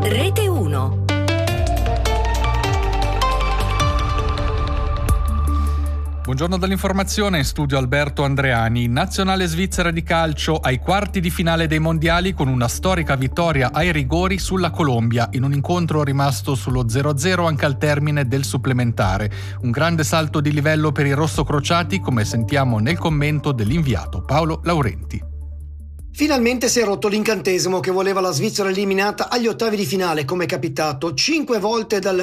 Rete 1. Buongiorno dall'informazione, in studio Alberto Andreani. Nazionale svizzera di calcio ai quarti di finale dei mondiali con una storica vittoria ai rigori sulla Colombia, in un incontro rimasto sullo 0-0 anche al termine del supplementare. Un grande salto di livello per i rossocrociati, come sentiamo nel commento dell'inviato Paolo Laurenti. Finalmente si è rotto l'incantesimo che voleva la Svizzera eliminata agli ottavi di finale, come è capitato 5 volte dal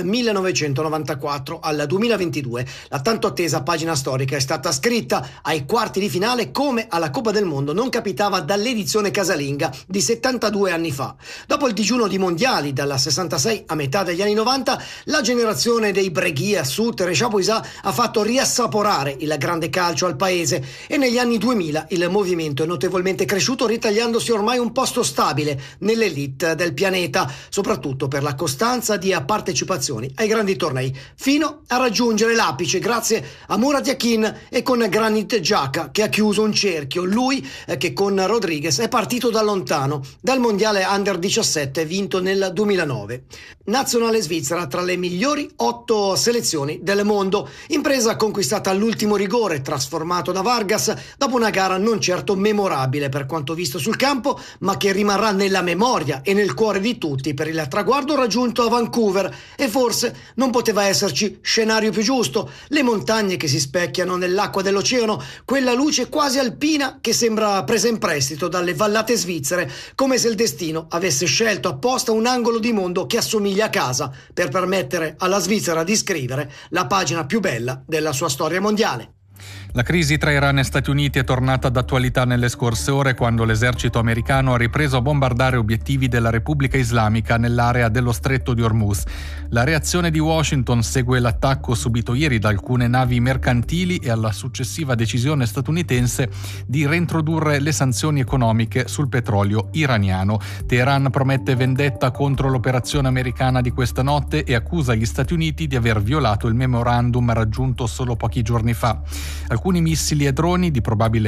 1994 al 2022. La tanto attesa pagina storica è stata scritta. Ai quarti di finale, come alla Coppa del Mondo, non capitava dall'edizione casalinga di 72 anni fa. Dopo il digiuno di mondiali dal 66 a metà degli anni 90, la generazione dei Breguier, Suter e Chapuisat ha fatto riassaporare il grande calcio al paese, e negli anni 2000 il movimento è notevolmente cresciuto, ritagliandosi ormai un posto stabile nell'elite del pianeta, soprattutto per la costanza di partecipazioni ai grandi tornei, fino a raggiungere l'apice grazie a Murat Yakin e con Granit Xhaka, che ha chiuso un cerchio. Lui che con Rodriguez è partito da lontano, dal mondiale Under 17 vinto nel 2009. Nazionale svizzera tra le migliori 8 selezioni del mondo, impresa conquistata all'ultimo rigore, trasformato da Vargas dopo una gara non certo memorabile per quanto visto sul campo, ma che rimarrà nella memoria e nel cuore di tutti per il traguardo raggiunto a Vancouver. E forse non poteva esserci scenario più giusto: le montagne che si specchiano nell'acqua dell'oceano, quella luce quasi alpina che sembra presa in prestito dalle vallate svizzere, come se il destino avesse scelto apposta un angolo di mondo che assomiglia a casa per permettere alla Svizzera di scrivere la pagina più bella della sua storia mondiale. La crisi tra Iran e Stati Uniti è tornata d'attualità nelle scorse ore, quando l'esercito americano ha ripreso a bombardare obiettivi della Repubblica Islamica nell'area dello Stretto di Hormuz. La reazione di Washington segue l'attacco subito ieri da alcune navi mercantili e alla successiva decisione statunitense di reintrodurre le sanzioni economiche sul petrolio iraniano. Teheran promette vendetta contro l'operazione americana di questa notte e accusa gli Stati Uniti di aver violato il memorandum raggiunto solo pochi giorni fa. Alcuni missili e droni di probabile